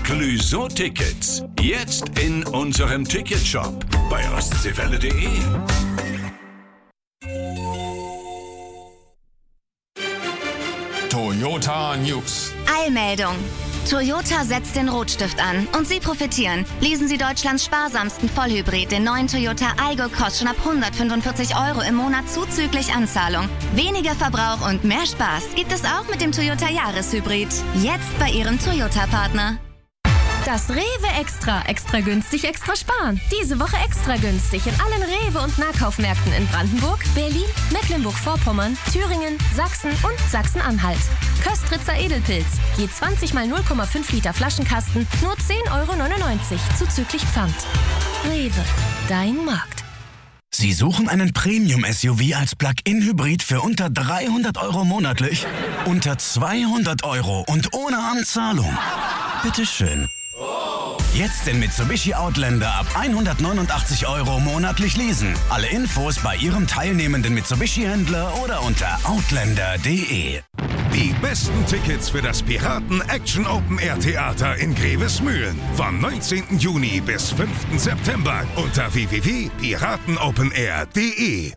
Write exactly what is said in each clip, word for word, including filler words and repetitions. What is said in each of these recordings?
Clouseau-Tickets. Jetzt in unserem Ticketshop bei ostseewelle punkt de. Toyota News. Eilmeldung. Toyota setzt den Rotstift an und Sie profitieren. Lesen Sie Deutschlands sparsamsten Vollhybrid, den neuen Toyota Aygo Cross schon ab hundertfünfundvierzig Euro im Monat zuzüglich Anzahlung. Weniger Verbrauch und mehr Spaß gibt es auch mit dem Toyota Jahreshybrid. Jetzt bei Ihrem Toyota-Partner. Das Rewe Extra. Extra günstig, extra sparen. Diese Woche extra günstig in allen Rewe- und Nahkaufmärkten in Brandenburg, Berlin, Mecklenburg-Vorpommern, Thüringen, Sachsen und Sachsen-Anhalt. Köstritzer Edelpilz. Je zwanzig mal null Komma fünf Liter Flaschenkasten, nur zehn Euro neunundneunzig, zuzüglich Pfand. Rewe, dein Markt. Sie suchen einen Premium-S U V als Plug-in-Hybrid für unter dreihundert Euro monatlich? Unter zweihundert Euro und ohne Anzahlung? Bitteschön. Jetzt den Mitsubishi Outlander ab hundertneunundachtzig Euro monatlich leasen. Alle Infos bei Ihrem teilnehmenden Mitsubishi-Händler oder unter outlander punkt de. Die besten Tickets für das Piraten Action Open Air Theater in Grevesmühlen. Vom neunzehnten Juni bis fünften September unter w w w punkt piratenopenair punkt de.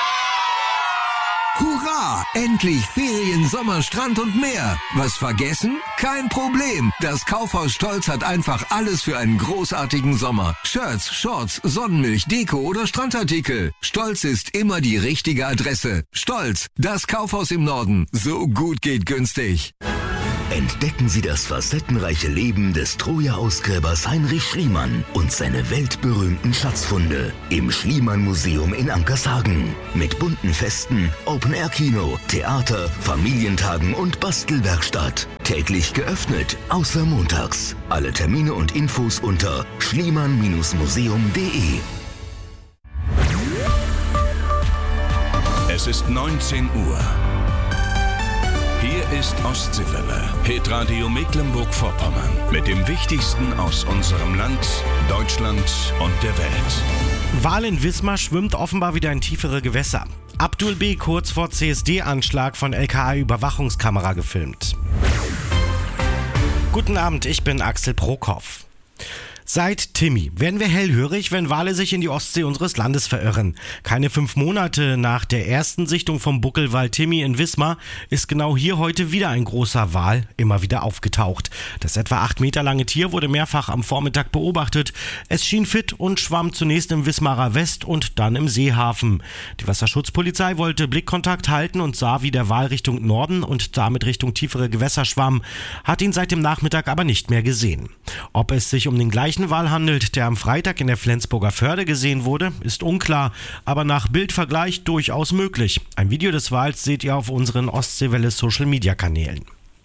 Hurra! Endlich Ferien, Sommer, Strand und mehr. Was vergessen? Kein Problem. Das Kaufhaus Stolz hat einfach alles für einen großartigen Sommer. Shirts, Shorts, Sonnenmilch, Deko oder Strandartikel. Stolz ist immer die richtige Adresse. Stolz, das Kaufhaus im Norden. So gut geht günstig. Entdecken Sie das facettenreiche Leben des Troja-Ausgräbers Heinrich Schliemann und seine weltberühmten Schatzfunde im Schliemann-Museum in Ankershagen. Mit bunten Festen, Open-Air-Kino, Theater, Familientagen und Bastelwerkstatt. Täglich geöffnet, außer montags. Alle Termine und Infos unter schliemann museum punkt de. Es ist neunzehn Uhr. Hier ist Ostseewelle, Hitradio Mecklenburg-Vorpommern, mit dem Wichtigsten aus unserem Land, Deutschland und der Welt. Wal in Wismar schwimmt offenbar wieder in tiefere Gewässer. Abdul B. kurz vor C S D-Anschlag von L K A-Überwachungskamera gefilmt. Guten Abend, ich bin Axel Prokop. Seit Timmy werden wir hellhörig, wenn Wale sich in die Ostsee unseres Landes verirren. Keine fünf Monate nach der ersten Sichtung vom Buckelwal Timmy in Wismar ist genau hier heute wieder ein großer Wal immer wieder aufgetaucht. Das etwa acht Meter lange Tier wurde mehrfach am Vormittag beobachtet. Es schien fit und schwamm zunächst im Wismarer West und dann im Seehafen. Die Wasserschutzpolizei wollte Blickkontakt halten und sah, wie der Wal Richtung Norden und damit Richtung tiefere Gewässer schwamm, hat ihn seit dem Nachmittag aber nicht mehr gesehen. Ob es sich um den gleichen Wal handelt, der am Freitag in der Flensburger Förde gesehen wurde, ist unklar, aber nach Bildvergleich durchaus möglich. Ein Video des Wals seht ihr auf unseren Ostseewelle-Social-Media-Kanälen.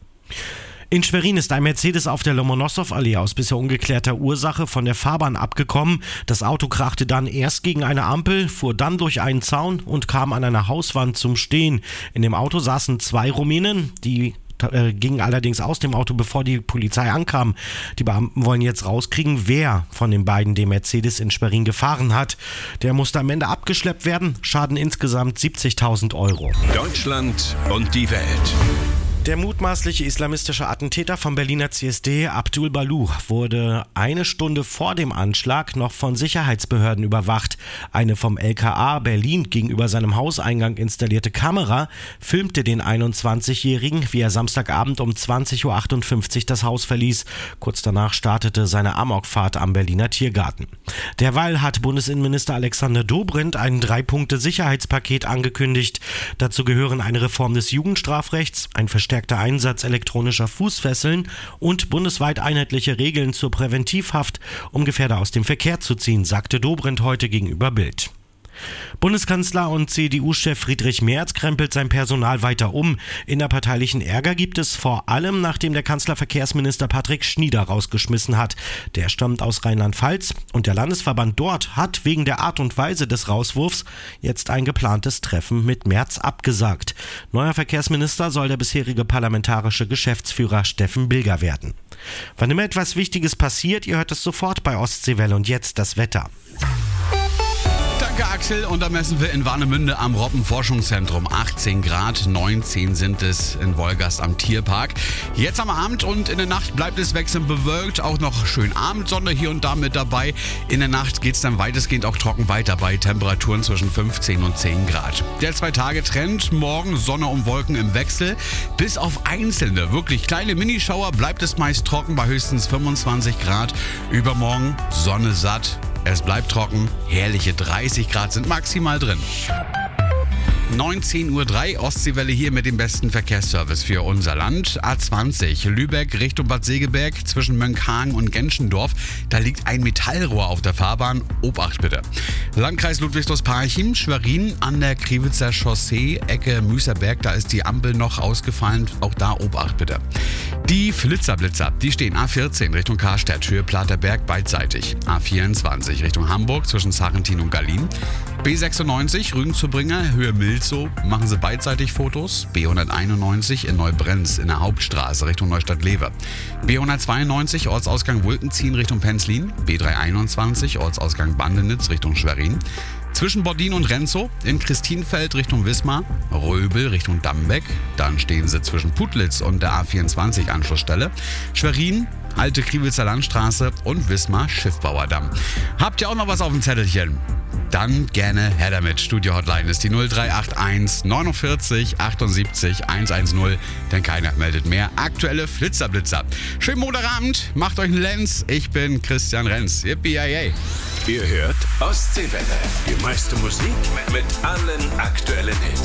In Schwerin ist ein Mercedes auf der Lomonossow-Allee aus bisher ungeklärter Ursache von der Fahrbahn abgekommen. Das Auto krachte dann erst gegen eine Ampel, fuhr dann durch einen Zaun und kam an einer Hauswand zum Stehen. In dem Auto saßen zwei Rumänen, die gingen allerdings aus dem Auto, bevor die Polizei ankam. Die Beamten wollen jetzt rauskriegen, wer von den beiden den Mercedes in Schwerin gefahren hat. Der musste am Ende abgeschleppt werden. Schaden insgesamt siebzigtausend Euro. Deutschland und die Welt. Der mutmaßliche islamistische Attentäter vom Berliner C S D, Abdul Baluch, wurde eine Stunde vor dem Anschlag noch von Sicherheitsbehörden überwacht. Eine vom L K A Berlin gegenüber seinem Hauseingang installierte Kamera filmte den einundzwanzigjährigen, wie er Samstagabend um zwanzig Uhr achtundfünfzig das Haus verließ. Kurz danach startete seine Amokfahrt am Berliner Tiergarten. Derweil hat Bundesinnenminister Alexander Dobrindt ein Drei-Punkte-Sicherheitspaket angekündigt. Dazu gehören eine Reform des Jugendstrafrechts, ein verstärkter Einsatz elektronischer Fußfesseln und bundesweit einheitliche Regeln zur Präventivhaft, um Gefährder aus dem Verkehr zu ziehen, sagte Dobrindt heute gegenüber Bild. Bundeskanzler und C D U-Chef Friedrich Merz krempelt sein Personal weiter um. Innerparteilichen Ärger gibt es vor allem, nachdem der Kanzler Verkehrsminister Patrick Schnieder rausgeschmissen hat. Der stammt aus Rheinland-Pfalz und der Landesverband dort hat wegen der Art und Weise des Rauswurfs jetzt ein geplantes Treffen mit Merz abgesagt. Neuer Verkehrsminister soll der bisherige parlamentarische Geschäftsführer Steffen Bilger werden. Wann immer etwas Wichtiges passiert, ihr hört es sofort bei Ostseewelle und jetzt das Wetter. Danke, Axel. Und da messen wir in Warnemünde am Robbenforschungszentrum achtzehn Grad, neunzehn sind es in Wolgast am Tierpark. Jetzt am Abend und in der Nacht bleibt es wechselnd bewölkt, auch noch schön Abendsonne hier und da mit dabei. In der Nacht geht es dann weitestgehend auch trocken weiter bei Temperaturen zwischen fünfzehn und zehn Grad. Der Zwei-Tage-Trend, morgen Sonne und Wolken im Wechsel. Bis auf einzelne, wirklich kleine Minischauer bleibt es meist trocken bei höchstens fünfundzwanzig Grad. Übermorgen Sonne satt. Es bleibt trocken, herrliche dreißig Grad sind maximal drin. neunzehn Uhr drei, Ostseewelle hier mit dem besten Verkehrsservice für unser Land. A zwanzig, Lübeck Richtung Bad Segeberg zwischen Mönckehagen und Genschendorf. Da liegt ein Metallrohr auf der Fahrbahn. Obacht bitte. Landkreis Ludwigslos-Parchim, Schwerin an der Kriwitzer Chaussee, Ecke Müßerberg. Da ist die Ampel noch ausgefallen. Auch da Obacht bitte. Die Flitzerblitzer, die stehen A vierzehn Richtung Karstadt, Höhe Platerberg beidseitig. A vierundzwanzig Richtung Hamburg zwischen Sarrentin und Gallien. B sechsundneunzig Rügen zu Bringer, Höhe Milzow, machen Sie beidseitig Fotos. B hunderteinundneunzig in Neubrenz in der Hauptstraße Richtung Neustadt-Lever. B hundertzweiundneunzig Ortsausgang Wulkenziehen Richtung Penzlin. B dreihunderteinundzwanzig Ortsausgang Bandenitz Richtung Schwerin. Zwischen Bordin und Renzow in Christinfeld Richtung Wismar, Röbel Richtung Dambeck, dann stehen sie zwischen Putlitz und der A vierundzwanzig Anschlussstelle, Schwerin, Alte Kriwitzer Landstraße und Wismar Schiffbauerdamm. Habt ihr auch noch was auf dem Zettelchen? Dann gerne her damit. Studio Hotline ist die null drei acht eins neunundvierzig achtundsiebzig hundertzehn, denn keiner meldet mehr. Aktuelle Flitzerblitzer. Schönen Montagabend, macht euch einen Lenz. Ich bin Christian Renz. Yippie-yay. Ihr hört Ostseewelle. Die meiste Musik mit allen aktuellen Hits.